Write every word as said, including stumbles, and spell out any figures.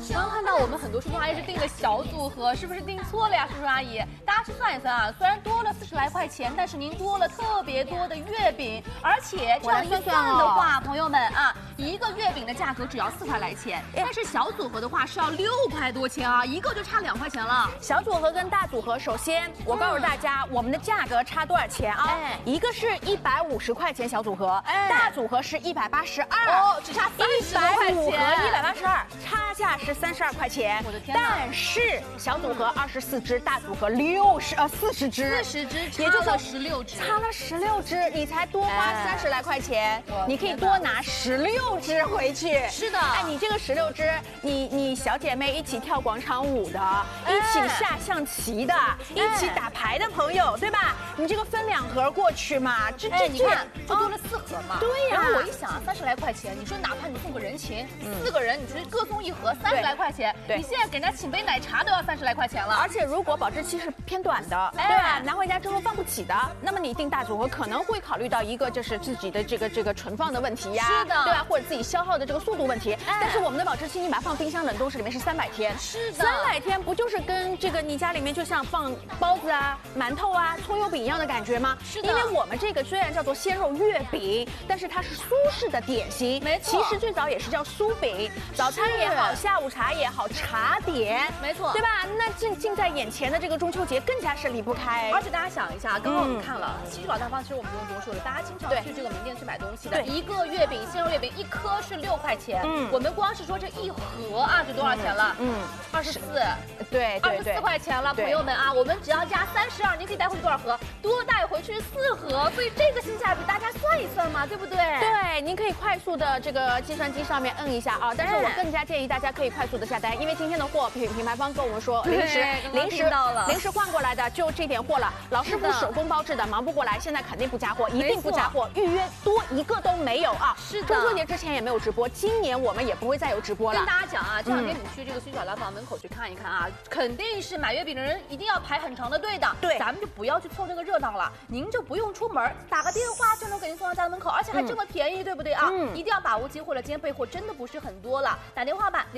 刚刚看到我们很多叔叔阿姨是订的小组合，是不是订错了呀，叔叔阿姨？大家去算一算啊，虽然多了四十来块钱，但是您多了特别多的月饼，而且这样一算的话，朋友们啊，一个月饼的价格只要四块来钱，但是小组合的话是要六块多钱啊，一个就差两块钱了。 小组合跟大组合，首先我告诉大家，我们的价格差多少钱啊？一个是一百五十块钱小组合，大组合是一百八十二， 哦，只差三十多块钱， 一百八十二，差价是三十二块钱。 我的天哪！ 但是小组合二十四只，大组合六十呃四十只， 四十只，也就是十六只， 差了十六只，你才多花三十来块钱，你可以多拿十六只回去。 是的， 哎，你这个十六只，你你小姐妹一起跳广场舞的，一起下象棋的，一起打牌的朋友，对吧？你这个分两盒过去嘛，这这你看，这多了四盒嘛。 对呀。 然后我一想啊，三十来块钱，你说哪怕你送个人情，四个人你说各送一盒，三十来块钱，你现在给人家请杯奶茶都要三十来块钱了。 而且如果保质期是偏短的，对吧？拿回家之后放不起的，那么你订大组合可能会考虑到一个就是自己的这个这个存放的问题呀， 是的， 对吧？或者自己消耗的这个速度问题。但是我们的保质期，你把它放冰箱冷冻室里面是三百天， 是的， 三百天不就是跟这个你家里面就像放包子啊、馒头啊、葱油饼一样的感觉吗？ 是的， 因为我们这个虽然叫做鲜肉月饼，但是它是苏式的点心， 没错。 其实最早也是叫酥饼，早餐也好，下午茶也好，茶点， 没错， 对吧？那近近在眼前的这个中秋节更加是离不开。 而且大家想一下，刚刚我们看了西区老大方，其实我们不用多说了，大家经常去这个门店去买东西的，一个月饼鲜肉月饼一颗是六块钱，嗯，我们光是说这一盒啊，是多少钱了？嗯，二十四， 对， 二十四块钱了，朋友们啊，我们只要加三十二，您可以带回去多少盒？多带回去四盒，所以这个性价比大家算一算嘛，对不对？ 对，您可以快速的这个计算机上面摁一下啊，但是我更加建议大家可以快速的下单，因为今天的货品品牌方跟我们说临时临时到了， 临时换过来的就这点货了，老师傅手工包制的，忙不过来，现在肯定不加货，一定不加货，预约多一个都没有啊。 是的， 中秋节之前也没有直播，今年我们也不会再有直播了。 跟大家讲啊，这两天你去这个新小廊坊门口去看一看啊，肯定是买月饼的人一定要排很长的队的。 对， 咱们就不要去凑这个热闹了，您就不用出门，打个电话就能给您送到家门口，而且还这么便宜，对不对啊？嗯，一定要把握机会了，今天备货真的不是很多了，打电话吧。